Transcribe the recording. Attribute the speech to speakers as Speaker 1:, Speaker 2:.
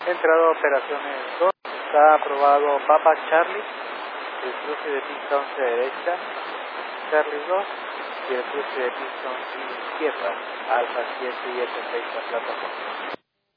Speaker 1: Entrada operaciones 2, está aprobado Papa Charlie, el cruce de pista 11 derecha, Charlie 2 y el cruce de pista 11 izquierda, Alfa 7 y F6 a plataforma.